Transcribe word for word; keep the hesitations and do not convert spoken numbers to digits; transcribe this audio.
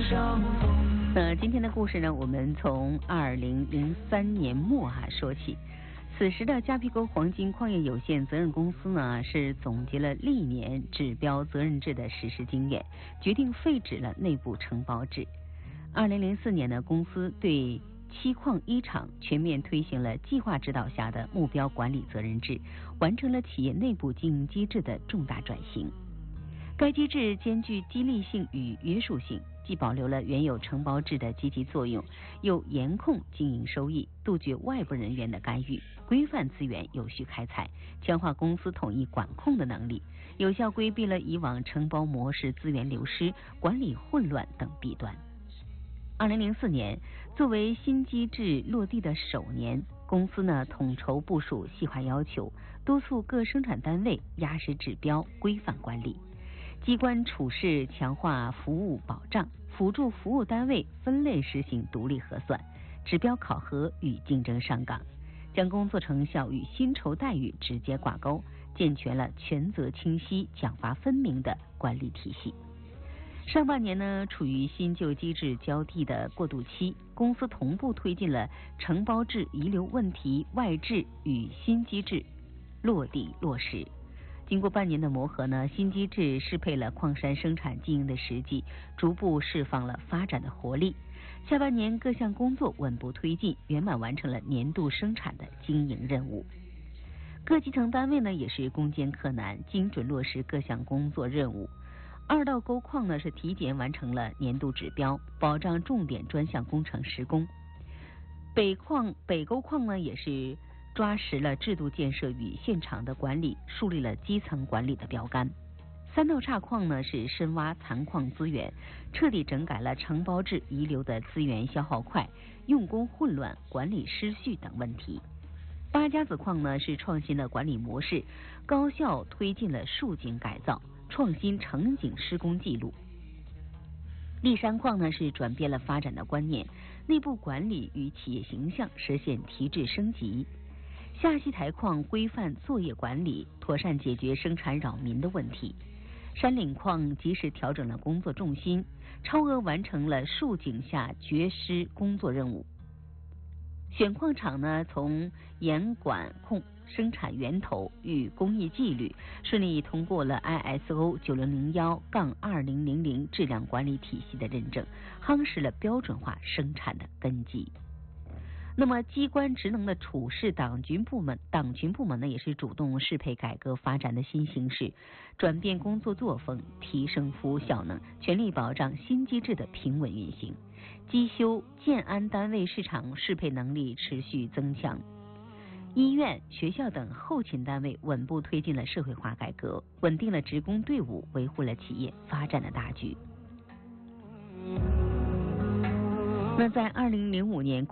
那今天的故事呢，我们从二零零三年末哈、啊、说起。此时的迦皮沟黄金矿业有限责任公司呢，是总结了历年指标责任制的实施经验，决定废止了内部承包制。二零零四年呢，公司对七矿一厂全面推行了计划指导下的目标管理责任制，完成了企业内部经营机制的重大转型。该机制兼具激励性与约束性，既保留了原有承包制的积极作用，又严控经营收益，杜绝外部人员的干预，规范资源有序开采，强化公司统一管控的能力，有效规避了以往承包模式资源流失、管理混乱等弊端。二零零四年，作为新机制落地的首年，公司呢统筹部署细化要求，督促各生产单位压实指标，规范管理。机关处事强化服务保障，辅助服务单位分类实行独立核算、指标考核与竞争上岗，将工作成效与薪酬待遇直接挂钩，健全了权责清晰、奖罚分明的管理体系。上半年呢，处于新旧机制交替的过渡期，公司同步推进了承包制遗留问题外置与新机制落地落实。经过半年的磨合呢，新机制适配了矿山生产经营的实际，逐步释放了发展的活力。下半年各项工作稳步推进，圆满完成了年度生产的经营任务。各基层单位呢也是攻坚克难，精准落实各项工作任务。二道沟矿呢是体检完成了年度指标，保障重点专项工程施工。北矿北沟矿呢也是抓实了制度建设与现场的管理，树立了基层管理的标杆。三道岔矿呢是深挖残矿资源，彻底整改了承包制遗留的资源消耗快、用工混乱、管理失序等问题。八家子矿呢是创新了管理模式，高效推进了竖井改造，创新成井施工记录。砾山矿呢是转变了发展的观念，内部管理与企业形象实现提质升级。下溪台矿规范作业管理，妥善解决生产扰民的问题。山岭矿及时调整了工作重心，超额完成了竖井下掘施工作任务。选矿场呢，从严管控生产源头与工艺纪律，顺利通过了 I S O 九零零一杠二零零零质量管理体系的认证，夯实了标准化生产的根基。那么机关职能的处事，党军部门党群部门呢也是主动适配改革发展的新形势，转变工作作风，提升服务效能，全力保障新机制的平稳运行。机修建安单位市场适配能力持续增强，医院、学校等后勤单位稳步推进了社会化改革，稳定了职工队伍，维护了企业发展的大局。那在二零零五年